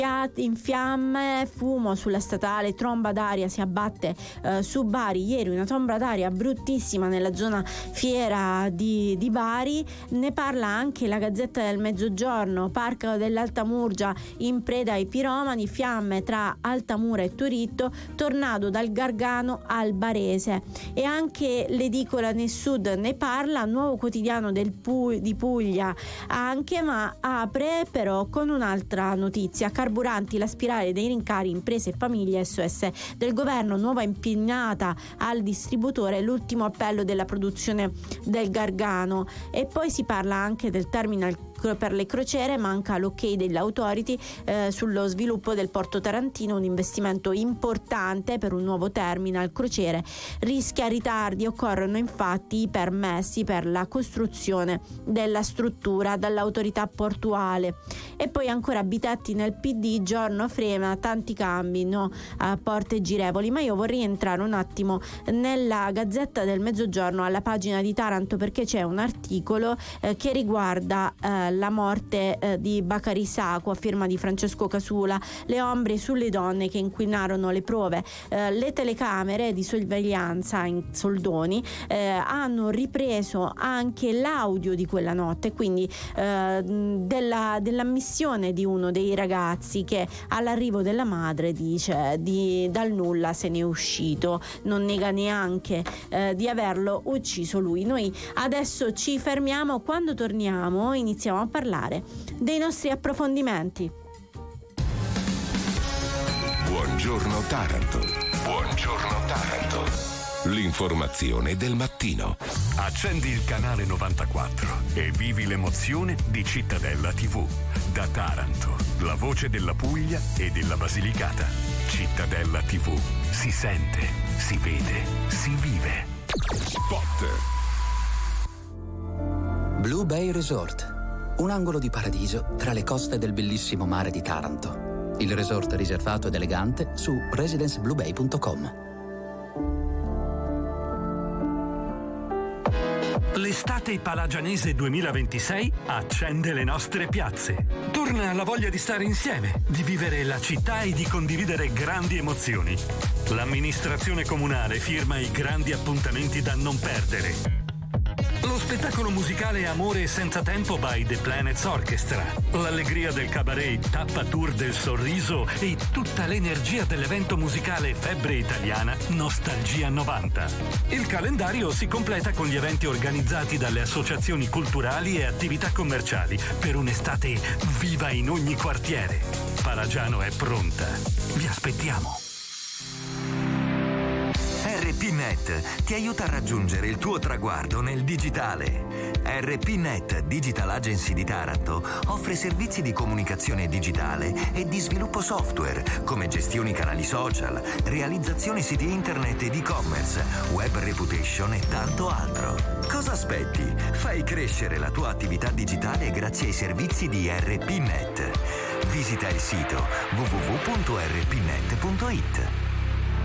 in fiamme, fumo sulla statale, tromba d'aria si abbatte su Bari. Ieri una tromba d'aria bruttissima nella zona fiera di Bari. Ne parla anche la Gazzetta del Mezzogiorno. Parco dell'Alta Murgia in preda ai piromani, fiamme tra Altamura e Toritto, tornado dal Gargano al Barese. E anche l'edicola nel sud ne parla, Nuovo Quotidiano di Puglia anche, ma apre però con un'altra notizia: carburanti, la spirale dei rincari, imprese e famiglie, SOS del governo, nuova impennata al distributore, l'ultimo appello della produzione del Gargano. E poi si parla anche del terminal per le crociere, manca l'ok dell'autority sullo sviluppo del porto tarantino, un investimento importante per un nuovo terminal crociere, rischia ritardi, occorrono infatti i permessi per la costruzione della struttura dall'autorità portuale. E poi ancora Bitetti nel PD, giorno frena, tanti cambi, no a porte girevoli. Ma io vorrei entrare un attimo nella Gazzetta del Mezzogiorno, alla pagina di Taranto, perché c'è un articolo che riguarda la morte di Bacari Sacco, a firma di Francesco Casula, le ombre sulle donne che inquinarono le prove. Le telecamere di sorveglianza in soldoni hanno ripreso anche l'audio di quella notte, quindi dell'ammissione di uno dei ragazzi che all'arrivo della madre dice dal nulla se ne è uscito, non nega neanche di averlo ucciso lui. Noi adesso ci fermiamo, quando torniamo iniziamo a parlare dei nostri approfondimenti. Buongiorno Taranto. Buongiorno Taranto. L'informazione del mattino. Accendi il canale 94 e vivi l'emozione di Cittadella TV. Da Taranto, la voce della Puglia e della Basilicata. Cittadella TV. Si sente, si vede, si vive. Spot. Blue Bay Resort. Un angolo di paradiso tra le coste del bellissimo mare di Taranto. Il resort riservato ed elegante su residencebluebay.com. L'estate palagianese 2026 accende le nostre piazze. Torna la voglia di stare insieme, di vivere la città e di condividere grandi emozioni. L'amministrazione comunale firma i grandi appuntamenti da non perdere. Lo spettacolo musicale Amore senza tempo by The Planets Orchestra, l'allegria del cabaret Tappa Tour del Sorriso e tutta l'energia dell'evento musicale Febbre Italiana Nostalgia 90. Il calendario si completa con gli eventi organizzati dalle associazioni culturali e attività commerciali per un'estate viva in ogni quartiere. Palagiano è pronta. Vi aspettiamo. RPNet ti aiuta a raggiungere il tuo traguardo nel digitale. RPNet Digital Agency di Taranto offre servizi di comunicazione digitale e di sviluppo software, come gestioni canali social, realizzazione siti internet ed e-commerce, web reputation e tanto altro. Cosa aspetti? Fai crescere la tua attività digitale grazie ai servizi di RPNet. Visita il sito www.rpnet.it.